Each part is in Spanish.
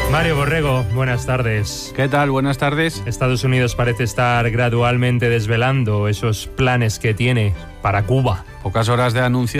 Mario Borrego, buenas tardes. ¿Qué tal? Buenas tardes. Estados Unidos parece estar gradualmente desvelando esos planes que tiene para Cuba. Pocas horas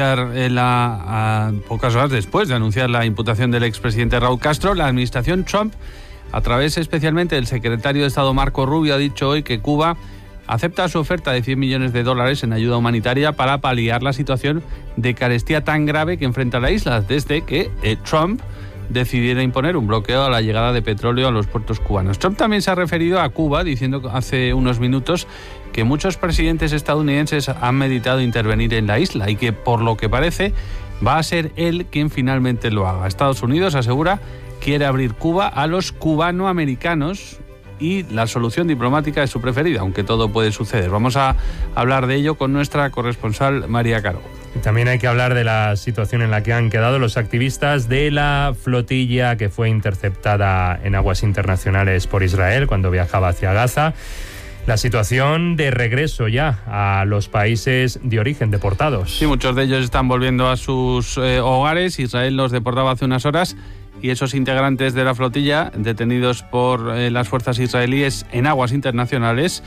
después de anunciar la imputación del expresidente Raúl Castro, la administración Trump, a través especialmente del secretario de Estado Marco Rubio, ha dicho hoy que Cuba acepta su oferta de $100 millones en ayuda humanitaria para paliar la situación de carestía tan grave que enfrenta la isla desde que Trump decidiera imponer un bloqueo a la llegada de petróleo a los puertos cubanos. Trump también se ha referido a Cuba, diciendo hace unos minutos que muchos presidentes estadounidenses han meditado intervenir en la isla y que, por lo que parece, va a ser él quien finalmente lo haga. Estados Unidos, asegura, quiere abrir Cuba a los cubanoamericanos y la solución diplomática es su preferida, aunque todo puede suceder. Vamos a hablar de ello con nuestra corresponsal María Caro. También hay que hablar de la situación en la que han quedado los activistas de la flotilla que fue interceptada en aguas internacionales por Israel cuando viajaba hacia Gaza. La situación de regreso ya a los países de origen deportados. Sí, muchos de ellos están volviendo a sus hogares. Israel los deportaba hace unas horas y esos integrantes de la flotilla, detenidos por las fuerzas israelíes en aguas internacionales,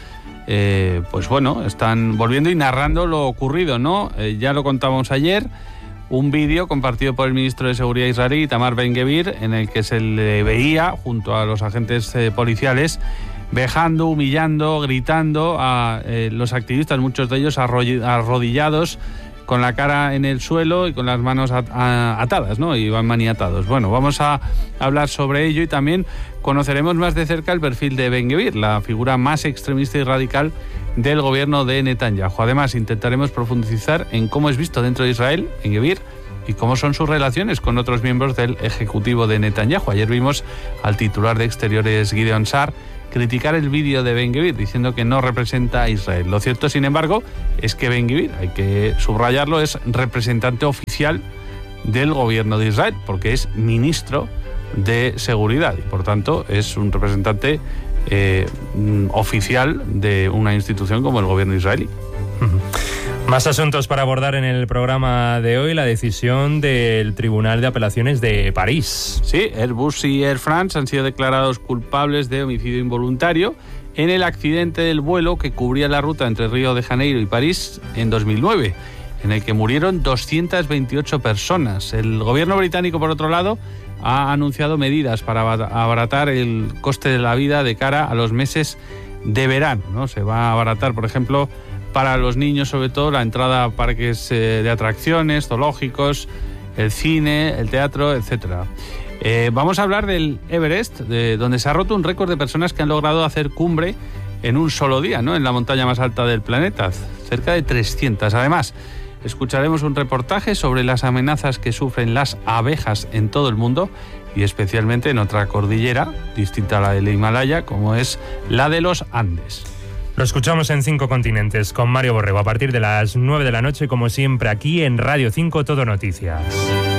pues bueno, están volviendo y narrando lo ocurrido, ¿no? Ya lo contábamos ayer, un vídeo compartido por el ministro de Seguridad israelí, Itamar Ben-Gvir, en el que se le veía, junto a los agentes policiales, vejando, humillando, gritando a los activistas, muchos de ellos arrodillados, con la cara en el suelo y con las manos atadas, ¿no? Y van maniatados. Bueno, vamos a hablar sobre ello y también conoceremos más de cerca el perfil de Ben-Gvir, la figura más extremista y radical del gobierno de Netanyahu. Además, intentaremos profundizar en cómo es visto dentro de Israel Ben-Gvir y cómo son sus relaciones con otros miembros del ejecutivo de Netanyahu. Ayer vimos al titular de Exteriores, Gideon Sa'ar, criticar el vídeo de Ben-Gvir, diciendo que no representa a Israel. Lo cierto, sin embargo, es que Ben-Gvir, hay que subrayarlo, es representante oficial del gobierno de Israel, porque es ministro de Seguridad y, por tanto, es un representante oficial de una institución como el gobierno israelí. Más asuntos para abordar en el programa de hoy. La decisión del Tribunal de Apelaciones de París. Sí, Airbus y Air France han sido declarados culpables de homicidio involuntario en el accidente del vuelo que cubría la ruta entre Río de Janeiro y París en 2009, en el que murieron 228 personas. El gobierno británico, por otro lado, ha anunciado medidas para abaratar el coste de la vida de cara a los meses de verano, ¿no? Se va a abaratar, por ejemplo, para los niños, sobre todo, la entrada a parques de atracciones, zoológicos, el cine, el teatro, etcétera. Vamos a hablar del Everest, donde se ha roto un récord de personas que han logrado hacer cumbre en un solo día, ¿no? En la montaña más alta del planeta, cerca de 300. Además, escucharemos un reportaje sobre las amenazas que sufren las abejas en todo el mundo y especialmente en otra cordillera, distinta a la del Himalaya, como es la de los Andes. Lo escuchamos en 5 continentes con Mario Borrego a partir de las 9 de la noche, como siempre, aquí en Radio 5 Todo Noticias.